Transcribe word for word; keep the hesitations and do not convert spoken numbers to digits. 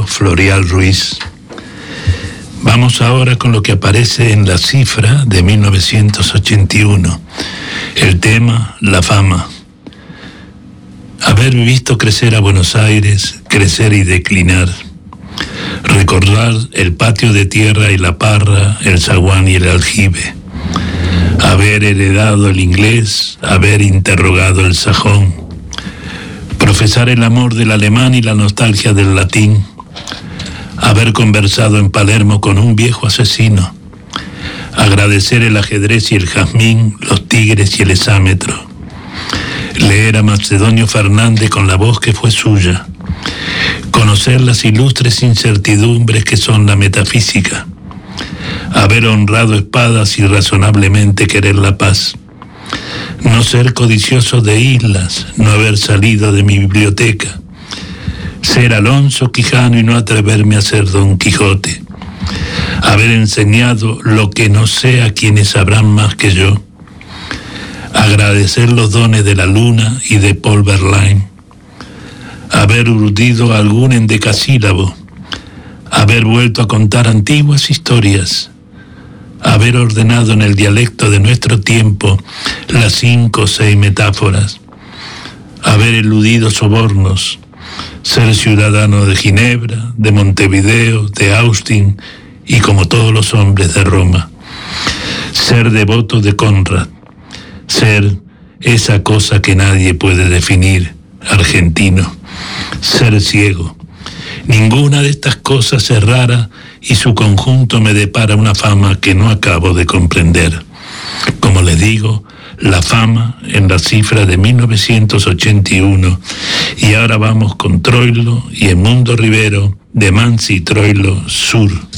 amigo Florial Ruiz. Vamos ahora con lo que aparece en La Cifra de mil novecientos ochenta y uno. El tema, la fama. Haber visto crecer a Buenos Aires, crecer y declinar. Recordar el patio de tierra y la parra, el zaguán y el aljibe. Haber heredado el inglés, haber interrogado el sajón. Profesar el amor del alemán y la nostalgia del latín. Haber conversado en Palermo con un viejo asesino. Agradecer el ajedrez y el jazmín, los tigres y el exámetro. Leer a Macedonio Fernández con la voz que fue suya. Conocer las ilustres incertidumbres que son la metafísica. Haber honrado espadas y razonablemente querer la paz. No ser codicioso de islas, no haber salido de mi biblioteca. Ser Alonso Quijano y no atreverme a ser Don Quijote. Haber enseñado lo que no sé a quienes sabrán más que yo. Agradecer los dones de la luna y de Paul Verlaine. Haber urdido algún endecasílabo. Haber vuelto a contar antiguas historias. Haber ordenado en el dialecto de nuestro tiempo las cinco o seis metáforas. Haber eludido sobornos. Ser ciudadano de Ginebra, de Montevideo, de Austin y como todos los hombres de Roma. Ser devoto de Conrad. Ser esa cosa que nadie puede definir, argentino. Ser ciego. Ninguna de estas cosas es rara y su conjunto me depara una fama que no acabo de comprender. Como les digo, la fama en La Cifra de mil novecientos ochenta y uno. Y ahora vamos con Troilo y Edmundo Rivero de Mansi y Troilo Sur.